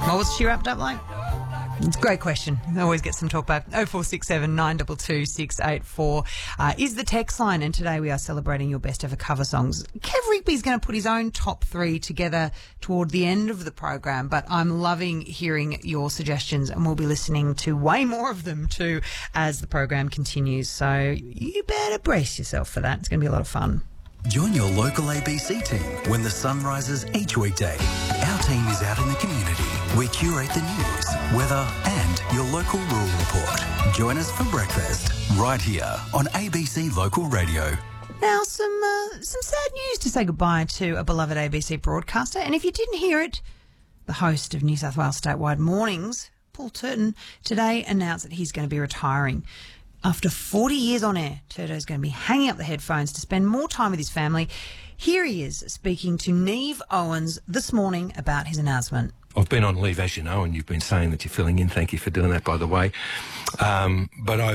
What was she wrapped up like? It's a great question. Always get some talk back. 0467 922 684 is the text line, and today we are celebrating your best ever cover songs. Kev Rigby's going to put his own top 3 together toward the end of the program, but I'm loving hearing your suggestions, and we'll be listening to way more of them too as the program continues. So you better brace yourself for that. It's going to be a lot of fun. Join your local ABC team when the sun rises each weekday. Our team is out in the community. We curate the news, weather and your local rural report. Join us for breakfast right here on ABC Local Radio. Now, some sad news to say goodbye to a beloved ABC broadcaster. And if you didn't hear it, the host of New South Wales Statewide Mornings, Paul Turton, today announced that he's going to be retiring. After 40 years on air, Turto's going to be hanging up the headphones to spend more time with his family. Here he is speaking to Neve Owens this morning about his announcement. I've been on leave, as you know, and you've been saying that you're filling in. Thank you for doing that, by the way. But